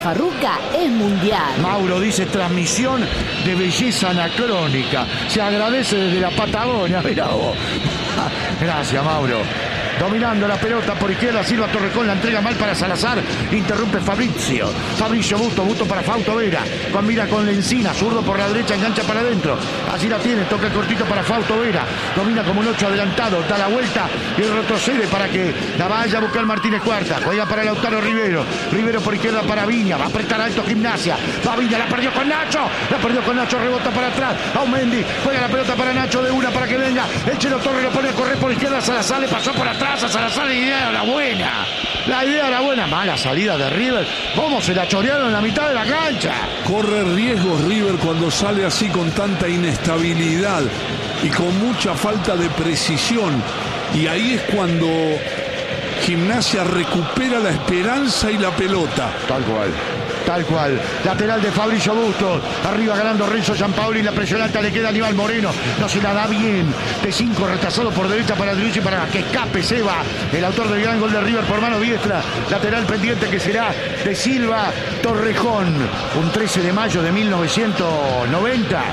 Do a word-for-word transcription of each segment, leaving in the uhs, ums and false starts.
Farruca es mundial. Mauro dice transmisión de belleza anacrónica. Se agradece desde la Patagonia. Mirá vos. Gracias, Mauro. Dominando la pelota por izquierda, Silva Torrejón la entrega mal para Salazar. Interrumpe Fabrizio. Fabrizio Busto, Busto para Fausto Vera. Combina con Lencina, zurdo por la derecha, engancha para adentro. Así la tiene, toca el cortito para Fausto Vera. Domina como un ocho adelantado, da la vuelta y retrocede para que la vaya a buscar Martínez Cuarta. Juega para Lautaro Rivero. Rivero por izquierda para Viña. Va a apretar alto Gimnasia. Va Viña, la perdió con Nacho. La perdió con Nacho, rebota para atrás. Aumendi, juega la pelota para Nacho de una para que venga. El Chelo Torres lo pone a correr por izquierda. Salazar le pasó por atrás. A Salazar la idea era buena. La idea era buena. Mala salida de River. ¿Cómo se la chorearon en la mitad de la cancha? Corre riesgos River cuando sale así con tanta inestabilidad y con mucha falta de precisión. Y ahí es cuando Gimnasia recupera la esperanza y la pelota. Tal cual. Tal cual, lateral de Fabrizio Busto, arriba ganando Renzo Giampaoli, la presión alta le queda a Aníbal Moreno, no se la da bien, de cinco retrasado por derecha para Driussi para que escape Seba, el autor del gran gol de River por mano diestra, lateral pendiente que será de Silva Torrejón, un trece de mayo de mil novecientos noventa.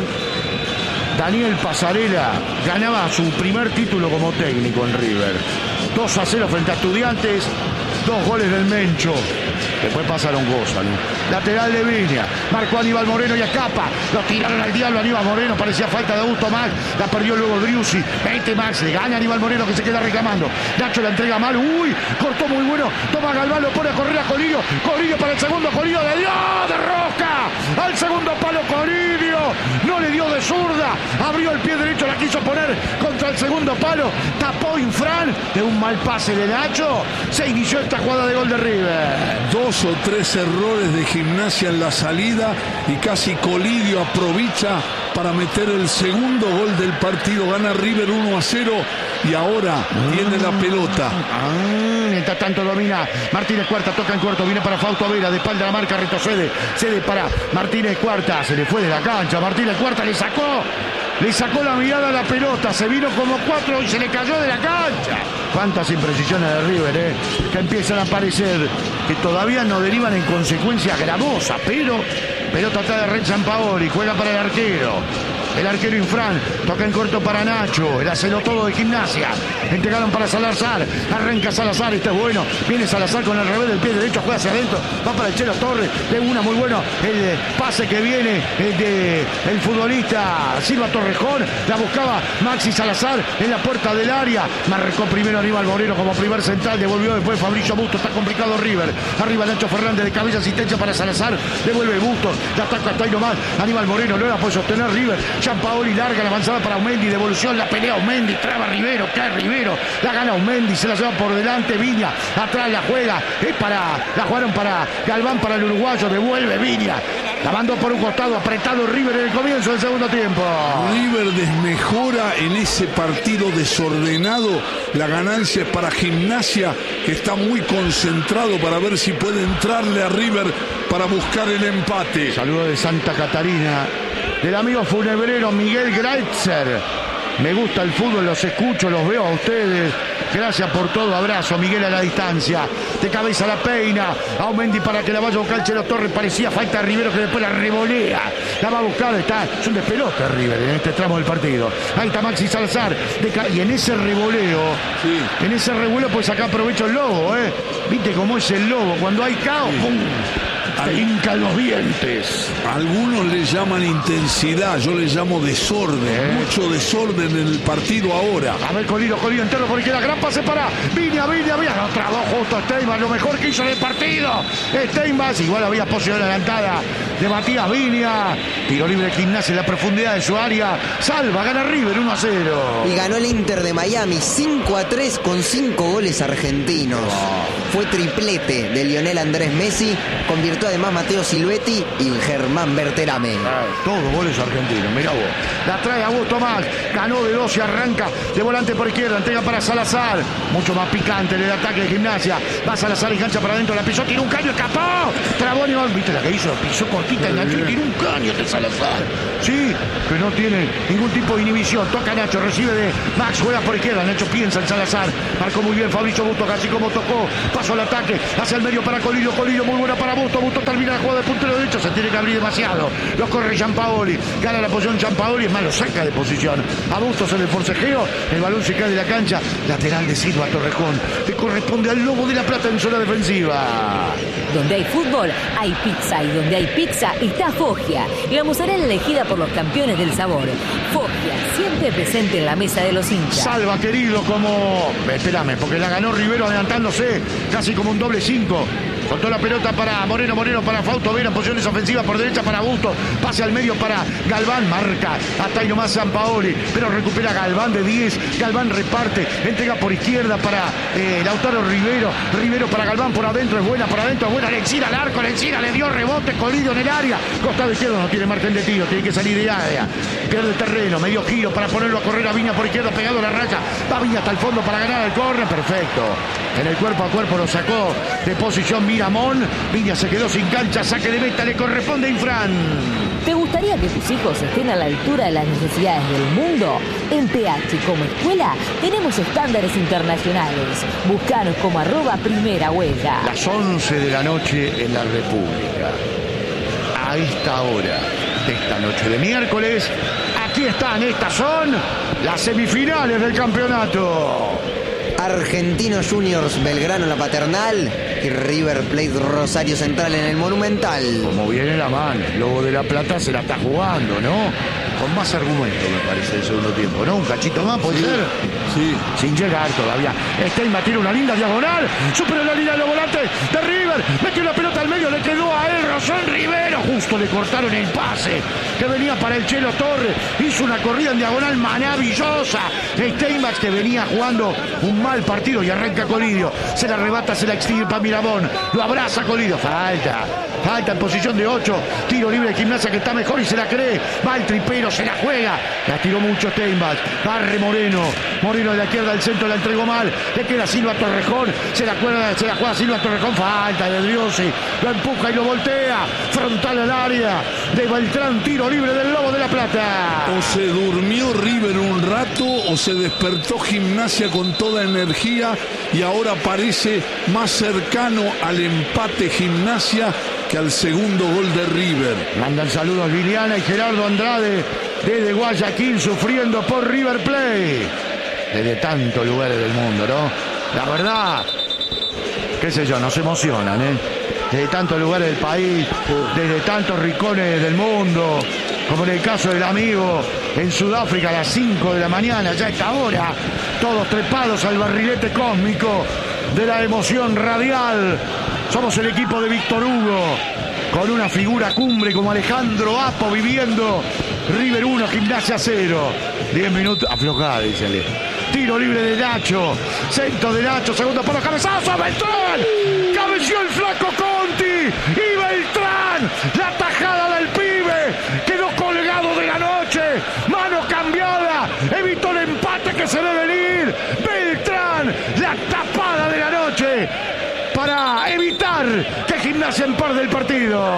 Daniel Pasarela ganaba su primer título como técnico en River, dos a cero frente a Estudiantes, dos goles del Mencho. Después pasaron cosas, ¿no? Lateral de Viña, marcó Aníbal Moreno y escapa. Lo tiraron al diablo Aníbal Moreno, parecía falta de Augusto Max. La perdió luego Driussi. veinte Max, le gana Aníbal Moreno que se queda reclamando. Nacho la entrega mal, uy, cortó muy bueno. Toma Galván, lo pone a correr a Colidio. Colidio para el segundo, Colidio le dio de rosca. Al segundo palo Colidio. No le dio de zurda. Abrió el pie derecho, la quiso poner contra el segundo palo. Tapó Infran de un mal pase de Nacho. Se inició esta jugada de gol de River. Dos o tres errores de Gimnasia en la salida y casi Colidio aprovecha para meter el segundo gol del partido. Gana River uno a cero y ahora viene la pelota. Ah, mientras tanto domina Martínez Cuarta, toca en corto, viene para Fausto Vera, de espalda la marca, retrocede, cede para Martínez Cuarta, se le fue de la cancha, Martínez Cuarta le sacó, le sacó la mirada a la pelota, se vino como cuatro y se le cayó de la cancha. Cuántas imprecisiones de River, eh, que empiezan a aparecer, que todavía no derivan en consecuencias gravosas, pero pelota atrás de Ren Giampaoli, juega para el arquero. El arquero Infran, toca en corto para Nacho, el hacelo todo de Gimnasia. Entregaron para Salazar, arranca Salazar, este es bueno. Viene Salazar con el revés del pie derecho, juega hacia adentro, va para el Chelo Torres, de una muy bueno el pase que viene el de el futbolista Silva Torrejón, la buscaba Maxi Salazar en la puerta del área, marcó primero Aníbal Moreno como primer central, devolvió después Fabrizio Busto, está complicado River, arriba Nacho Fernández de cabeza, asistencia para Salazar, devuelve Busto, la ataca hasta ahí nomás, Aníbal Moreno no la puede sostener River, Giampaoli larga la avanzada para Aumendi, devolución, la pelea Aumendi, traba Rivero, cae Rivero, la gana Aumendi, se la lleva por delante Viña, atrás la juega, es para, la jugaron para Galván, para el uruguayo, devuelve Viña, la mandó por un costado, apretado River en el comienzo del segundo tiempo. River desmejora en ese partido desordenado, la ganancia es para Gimnasia, que está muy concentrado para ver si puede entrarle a River para buscar el empate. Saludo de Santa Catarina, del amigo funebrero Miguel Greitzer. Me gusta el fútbol, los escucho, los veo a ustedes. Gracias por todo, abrazo, Miguel a la distancia. De cabeza la peina, Aumendi para que la vaya a buscar el Chelo Torres. Parecía falta de Rivero que después la revolea. La va a buscar, está, es un despelote River en este tramo del partido. Ahí está Maxi Salazar. De y en ese revoleo, sí. en ese revuelo pues acá aprovecho el lobo, ¿eh? Viste cómo es el lobo, cuando hay caos, ¡pum! Te hincan los dientes. Algunos le llaman intensidad, yo le llamo desorden. ¿Eh? Mucho desorden en el partido ahora. A ver, Colidio, Colidio entero por izquierda, gran pase para Viña, Viña, Viña. Lo trabó justo Steinbach, lo mejor que hizo en el partido. Steinbach, igual había posición adelantada de Matías Viña. Tiro libre de Gimnasia en la profundidad de su área. Salva, gana River uno a cero. Y ganó el Inter de Miami cinco a tres con cinco goles argentinos. Oh. Fue triplete de Lionel Andrés Messi, convirtió además Matteo Silvetti y Germán Berterame. Todos goles argentinos, mirá vos. La trae Augusto Max, ganó de dos y arranca de volante por izquierda, entrega para Salazar. Mucho más picante en el ataque de Gimnasia. Va Salazar y cancha para adentro, la pisó, tiene un caño, escapó. Trabó Antonio, viste la que hizo, pisó cortita, enganchó y tiró un caño de Salazar. Sí, que no tiene ningún tipo de inhibición. Toca Nacho, recibe de Max, juega por izquierda. Nacho piensa en Salazar. Marcó muy bien Fabricio Bustos, así como tocó. Paso al ataque, hacia el medio para Colidio. Colidio muy buena para Bustos. Bustos termina la jugada de puntero derecho. Se tiene que abrir demasiado. Lo corre Gianpaoli. Gana la posición Gianpaoli. Es más, lo saca de posición. A Bustos en el forcejeo. El balón se cae de la cancha. Lateral de Silva Torrejón. Le corresponde al Lobo de la Plata en zona defensiva. Donde hay fútbol, hay pizza. Y donde hay pizza, está Foggia. La mozzarella elegida por los campeones del sabor. Foggia, siempre presente en la mesa de los hinchas. Salva, querido, como... Espérame, porque la ganó Rivero adelantándose casi como un doble cinco. Soltó la pelota para Moreno, Moreno para Fausto Vera en posiciones ofensivas, por derecha para Bustos, pase al medio para Galván, marca hasta ahí nomás Sampaoli, pero recupera Galván de diez, Galván reparte, entrega por izquierda para eh, Lautaro Rivero, Rivero para Galván, por adentro es buena, por adentro es buena, Lencina al arco, Lencina le dio rebote, Colidio en el área, costado izquierdo no tiene margen de tiro, tiene que salir de área, pierde terreno, medio giro para ponerlo a correr a Viña por izquierda, pegado a la raya, va Viña hasta el fondo para ganar el córner, perfecto, en el cuerpo a cuerpo lo sacó de posición Miramón, Viña se quedó sin cancha, saque de meta, le corresponde a Infran. ¿Te gustaría que tus hijos estén a la altura de las necesidades del mundo? En P H como escuela tenemos estándares internacionales. Buscanos como arroba primera huella. Las once de la noche en la República. A esta hora de esta noche de miércoles, aquí están, estas son las semifinales del campeonato. Argentinos Juniors Belgrano en la Paternal y River Plate Rosario Central en el Monumental. Como viene la mano, el Lobo de la Plata se la está jugando, ¿no? Con más argumento, me parece, el segundo tiempo, ¿no? Un cachito más, ¿puede sí, ser? Sí. Sin llegar todavía. Steinbach tiene una linda diagonal. Supera la línea de los volantes de River. Metió la pelota al medio, le quedó a él Rosón Rivero. Justo le cortaron el pase que venía para el Chelo Torres. Hizo una corrida en diagonal maravillosa. Steinbach, que venía jugando un mal partido, y arranca Colidio. Se la arrebata, se la extirpa Miramón. Lo abraza Colidio. Falta. Falta en posición de ocho. Tiro libre de Gimnasia, que está mejor y se la cree. Va el tripero, se la juega. La tiró mucho Steinbach. Barre Moreno. Moreno de la izquierda al centro, la entregó mal. Le queda Silva Torrejón. Se la juega, se la juega Silva Torrejón. Falta de Driussi. Lo empuja y lo voltea. Frontal al área de Beltrán. Tiro libre del Lobo de la Plata. O se durmió River un rato o se despertó Gimnasia con toda energía y ahora parece más cercano al empate Gimnasia que al segundo gol de River. Mandan saludos Liliana y Gerardo Andrade desde Guayaquil, sufriendo por River Plate. Desde tantos lugares del mundo, ¿no? La verdad, qué sé yo, nos emocionan, ¿eh? Desde tantos lugares del país, desde tantos rincones del mundo, como en el caso del amigo en Sudáfrica a las cinco de la mañana, ya a esta hora, todos trepados al barrilete cósmico de la emoción radial. Somos el equipo de Víctor Hugo, con una figura cumbre como Alejandro Apo viviendo. River uno, Gimnasia cero. diez minutos, aflojada, dísele. Tiro libre de Nacho, centro de Nacho, segundo palo, cabezazo, Beltrán. Cabeció el flaco Conti y Beltrán, la tajada del pibe, quedó colgado de la noche, mano cambiada, evitó el empate que se debe venir. Beltrán, la tapada de la noche para evitar que Gimnasia emparte el partido.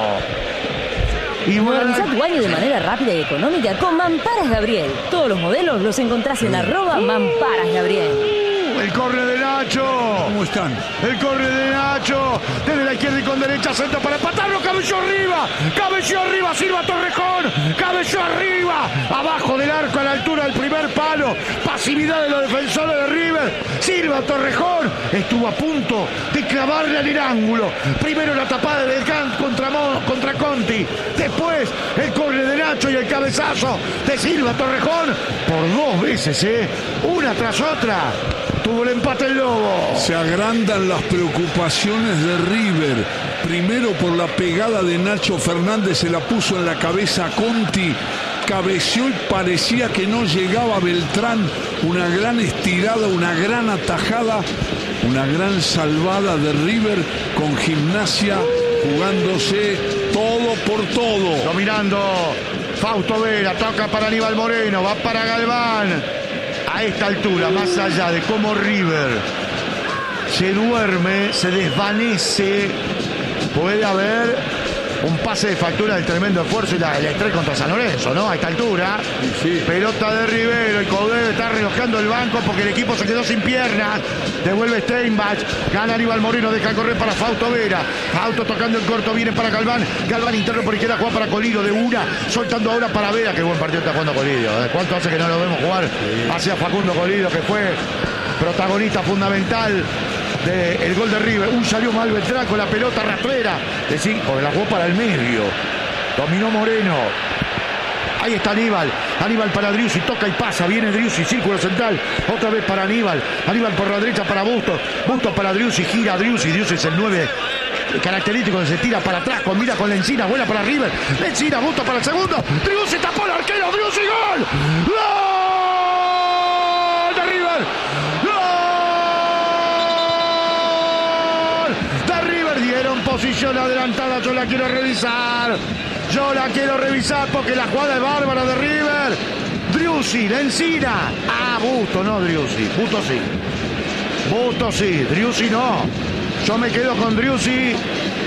Y moderniza tu año de manera rápida y económica con Mamparas Gabriel. Todos los modelos los encontrás en arroba Mamparas Gabriel. El córner de Nacho. ¿Cómo están? El córner de Nacho. Desde la izquierda y con derecha, centro para empatarlo. Cabeció arriba. Cabeció arriba Silva Torrejón. Cabeció arriba. Abajo del arco, a la altura del primer palo. Pasividad de los defensores de River. Silva Torrejón estuvo a punto de clavarle en el ángulo. Primero la tapada de Beltrán contra, contra Conti. Después el córner de Nacho y el cabezazo de Silva Torrejón. Por dos veces, ¿eh? Una tras otra. Tuvo el empate el Lobo. Se agrandan las preocupaciones de River. Primero por la pegada de Nacho Fernández, se la puso en la cabeza a Conti. Cabeció y parecía que no llegaba Beltrán. Una gran estirada, una gran atajada, una gran salvada de River con Gimnasia jugándose todo por todo. Dominando Fausto Vera, toca para Aníbal Moreno, va para Galván. A esta altura, más allá de cómo River se duerme, se desvanece puede haber un pase de factura del tremendo esfuerzo y la, el estrés contra San Lorenzo, ¿no? A esta altura. Sí. Pelota de Rivero y Coudet está relojando el banco porque el equipo se quedó sin piernas. Devuelve Steinbach. Gana Aníbal Moreno, deja correr para Fausto Vera. Fausto tocando en corto, viene para Galván. Galván interno por izquierda, juega para Colidio de una. Soltando ahora para Vera. Qué buen partido está jugando Colidio. ¿Cuánto hace que no lo vemos jugar hacia Facundo Colidio, que fue protagonista fundamental del gol de River? Un salió mal Beltrán con la pelota rastrera. Es decir, porque la jugó para el medio. Dominó Moreno. Ahí está Aníbal. Aníbal para Driussi. Toca y pasa. Viene Driussi. Círculo central. Otra vez para Aníbal. Aníbal por la derecha para Bustos. Bustos para Driussi. Gira Driussi. Driussi es el nueve característico. Se tira para atrás. Combina con Lencina. Vuela para River. Lencina. Bustos para el segundo. Driussi tapó el arquero. Driussi. ¡Gol! ¡Gol de River! Dieron posición adelantada, yo la quiero revisar. Yo la quiero revisar porque la jugada es bárbara de River. Driussi, Lencina. Ah, Busto, no Driussi. Busto sí. Busto sí, Driussi no. Yo me quedo con Driussi,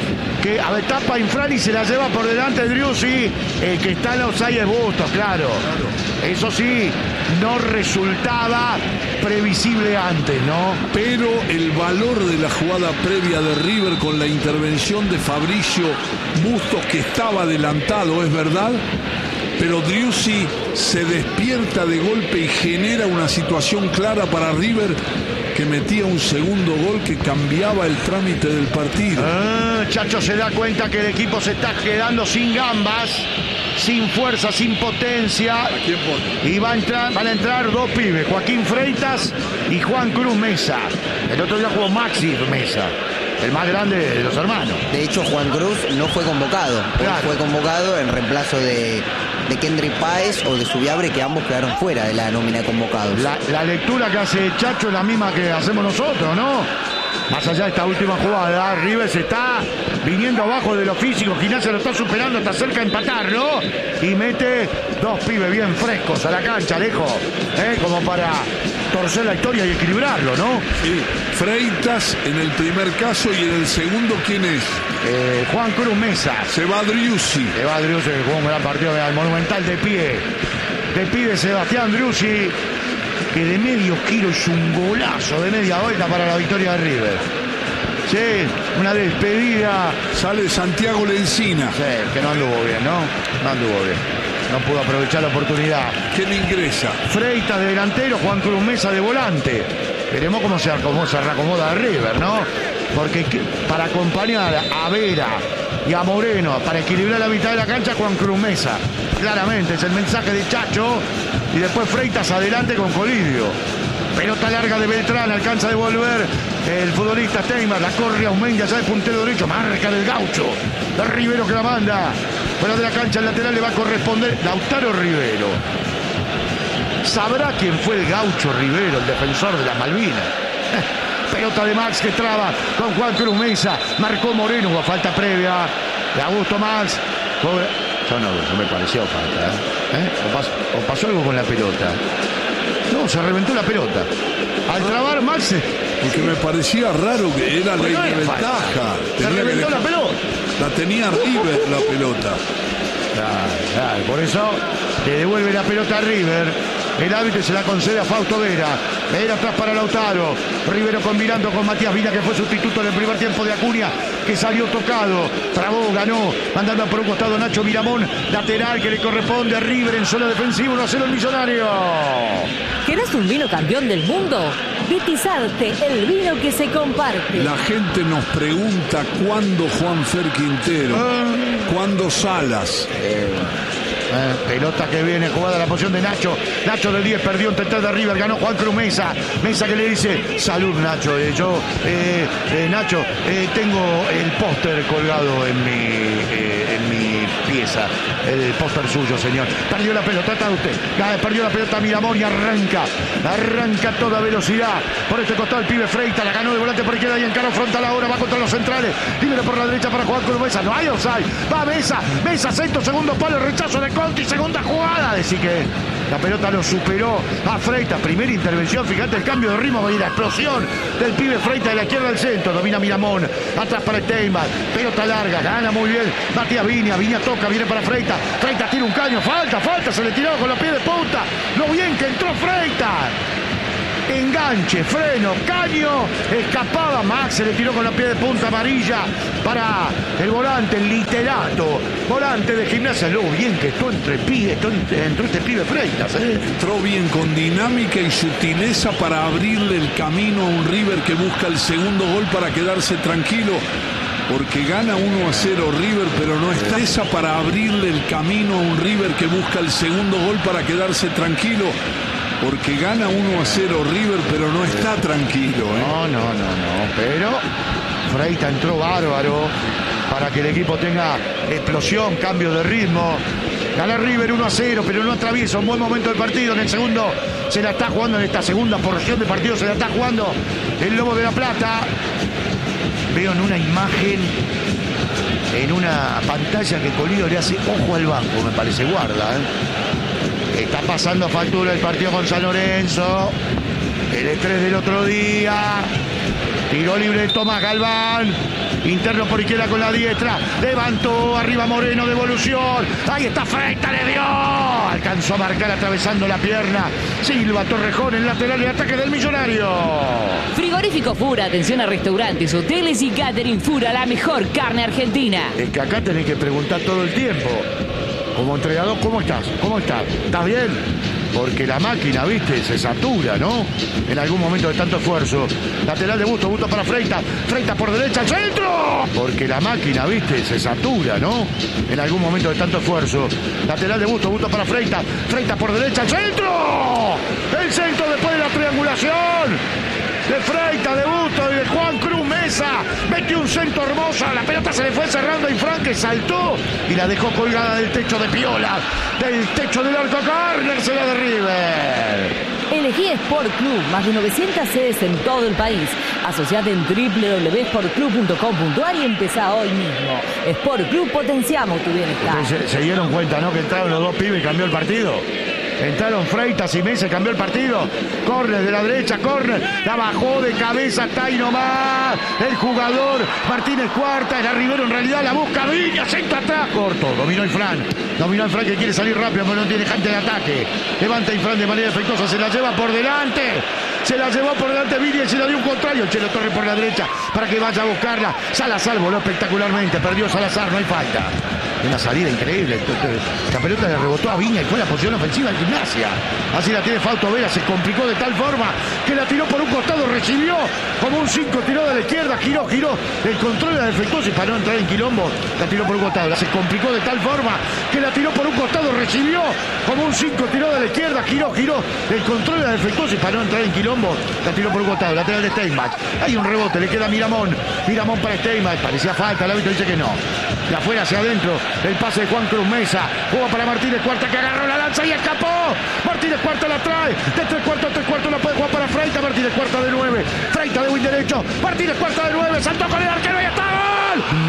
que a ver, tapa Infrani y se la lleva por delante Driussi. El que está en la offside es Busto, claro. Eso sí, no resultaba previsible antes, ¿no? Pero el valor de la jugada previa de River con la intervención de Fabricio Bustos, que estaba adelantado, es verdad, pero Driussi se despierta de golpe y genera una situación clara para River, que metía un segundo gol que cambiaba el trámite del partido. Ah, Chacho se da cuenta que el equipo se está quedando sin gambas, sin fuerza, sin potencia. ¿A quién pone? Y va a entrar, van a entrar dos pibes, Joaquín Freitas y Juan Cruz Mesa. El otro día jugó Maxi Mesa, el más grande de los hermanos. De hecho, Juan Cruz no fue convocado. Claro. Fue convocado en reemplazo de, de Kendry Páez o de Subiabre, que ambos quedaron fuera de la nómina de convocados. La, la lectura que hace Chacho es la misma que hacemos nosotros, ¿no? Más allá de esta última jugada, River se está viniendo abajo de lo físico. Gimnasia lo está superando, está cerca de empatar, ¿no? Y mete dos pibes bien frescos a la cancha, lejos, ¿eh? Como para torcer la historia y equilibrarlo, ¿no? Sí. Freitas en el primer caso, y en el segundo, ¿quién es? Eh, Juan Cruz Mesa. Se va Driussi. Se va Driussi, que jugó un gran partido al Monumental de pie. De pie de Sebastián Driussi, que de medio giro es un golazo de media vuelta para la victoria de River. Sí, una despedida. Sale Santiago Lencina. Sí, que no anduvo bien, ¿no? No anduvo bien. No pudo aprovechar la oportunidad. ¿Quién ingresa? Freitas de delantero, Juan Cruz Mesa de volante. Veremos cómo se acomoda, se reacomoda River, ¿no? Porque para acompañar a Vera y a Moreno, para equilibrar la mitad de la cancha, Juan Cruz Mesa. Claramente, es el mensaje de Chacho. Y después Freitas adelante con Colidio. Pelota larga de Beltrán, alcanza a devolver el futbolista Steinbach, la corre a Aumendi allá de puntero derecho, marca del Gaucho. De Rivero que la manda. Fuera de la cancha, el lateral le va a corresponder Lautaro Rivero. ¿Sabrá quién fue el Gaucho Rivero, el defensor de las Malvinas? Pelota de Max que traba con Juan Cruz Mesa. Marcó Moreno, hubo falta previa de Augusto Max. Pobre... Yo no, no me pareció falta, ¿eh? ¿Eh? O, pasó, o pasó algo con la pelota. No, se reventó la pelota. Al trabar Max... Porque me parecía raro que era ley de ventaja. Se reventó la pelota. La tenía River la pelota. Claro, claro. Por eso le devuelve la pelota a River. El árbitro se la concede a Fausto Vera. Vera atrás para Lautaro. Rivero combinando con Matías Villa, que fue sustituto en el primer tiempo de Acuña, que salió tocado. Trabó, ganó. Mandando por un costado Nacho Miramón. Lateral que le corresponde a River en zona defensiva. uno a cero el Millonario. ¿Querés un vino campeón del mundo? Vitizarte, el vino que se comparte. La gente nos pregunta cuándo Juanfer Quintero, Ah. cuándo Salas. Eh, eh, pelota que viene jugada a la posición de Nacho. Nacho de diez perdió entre tres de River. Ganó Juan Cruz Mesa. Mesa que le dice: salud, Nacho. Eh, yo, eh, eh, Nacho, eh, tengo el póster colgado en mi, eh, en mi pieza. El póster suyo, señor. Perdió la pelota, trata usted. Perdió la pelota Miramón y arranca. Arranca a toda velocidad. Por este costado el pibe Freitas. La ganó de volante por izquierda y encaró frontal ahora. Va contra los centrales. Libre por la derecha para Juan Cruz Mesa. No hay offside. Va Mesa. Mesa, centro, segundo palo. Rechazo de Conti. Segunda jugada. Decir que La pelota lo superó a Freitas. Primera intervención, fíjate el cambio de ritmo y la explosión del pibe Freitas de la izquierda al centro. Domina Miramón. Atrás para Steinbach. Pelota larga, gana muy bien Matías Viña. Viña toca, viene para Freitas. Freitas tira un caño. Falta, falta. Se le tiró con los pies de punta. Lo bien que entró Freitas. Enganche, freno, caño, escapaba Max, se le tiró con la pie de punta amarilla para el volante, el literato, volante de Gimnasia. Luego bien que esto entre pibe, esto entró este pibe Freitas. ¿eh? Entró bien con dinámica y sutileza para abrirle el camino a un River que busca el segundo gol para quedarse tranquilo. Porque gana uno a cero River, pero no está esa para abrirle el camino a un River que busca el segundo gol para quedarse tranquilo. Porque gana uno a cero River, pero no está tranquilo. ¿eh? No, no, no, no. Pero Freitas entró bárbaro para que el equipo tenga explosión, cambio de ritmo. Gana River uno a cero, pero no atraviesa un buen momento del partido. En el segundo se la está jugando, en esta segunda porción de partido se la está jugando el Lobo de la Plata. Veo en una imagen, en una pantalla que Colido le hace ojo al banco, me parece, guarda, ¿eh? Está pasando factura el partido con San Lorenzo. El estrés del otro día. Tiro libre de Tomás Galván. Interno por izquierda con la diestra. Levantó arriba Moreno, devolución. Ahí está Freitas, le dio. Alcanzó a marcar atravesando la pierna. Silva Torrejón, el lateral de ataque del Millonario. Frigorífico Fura, atención a restaurantes, hoteles y catering Fura, la mejor carne argentina. Es que acá tenés que preguntar todo el tiempo. Como entrenador, ¿cómo estás? ¿Cómo estás? ¿Estás bien? Porque la máquina, viste, se satura, ¿no? En algún momento de tanto esfuerzo. Lateral de Busto, Busto para Freitas. Freitas por derecha, al centro. Porque la máquina, viste, se satura, ¿no? En algún momento de tanto esfuerzo. Lateral de Busto, Busto para Freitas. Freitas por derecha, al centro. El centro después de la triangulación de Freitas, de Busto y de Juan Cruz Mesa. Metió un centro hermoso. La pelota se le fue cerrando a Infran, que saltó y la dejó colgada del techo de Piola. Del techo del arco córner se la de River. Elegí Sport Club, más de novecientas sedes en todo el país. Asociate en doble u doble u doble u punto sport club punto com punto a r y empezá hoy mismo. Sport Club, potenciamos tu bienestar. Se, se dieron cuenta, ¿no? Que entraron los dos pibes y cambió el partido. Entraron Freitas y Mesa, cambió el partido. Córner de la derecha, córner. La bajó de cabeza, está ahí nomás. El jugador Martínez Cuarta, era Rivero en realidad, la busca Viña, centro atrás, corto. Dominó Infran. Dominó Infran que quiere salir rápido, pero no tiene gente de ataque. Levanta Infran de manera efectuosa, se la lleva por delante. Se la llevó por delante Viña y se la dio un contrario. Chelo Torre por la derecha para que vaya a buscarla. Salazar voló espectacularmente. Perdió Salazar, no hay falta. Una salida increíble. La pelota le rebotó a Viña y fue la posición ofensiva del Gimnasia. Así la tiene Fausto Vera. Se complicó de tal forma que la tiró por un costado, recibió como un cinco, tiró de la izquierda, giró, giró. El control era defectuoso y para no entrar en quilombo, la tiró por un costado. Se complicó de tal forma que la tiró por un costado, recibió como un cinco, tiró de la izquierda, giró, giró. El control era defectuoso y para no entrar en quilombo, la tiró por un costado. Lateral de Steinbach. Hay un rebote, le queda a Miramón. Miramón para Steinbach. Parecía falta, el árbitro dice que no. De afuera hacia adentro. El pase de Juan Cruz Mesa. Juega para Martínez Cuarta, que agarró la lanza y escapó. Martínez Cuarta la trae. De tres cuartos a tres cuartos la puede jugar para Freitas. Martínez Cuarta de nueve. Freitas de win derecho. Martínez Cuarta de nueve. Saltó con el arquero y está gol.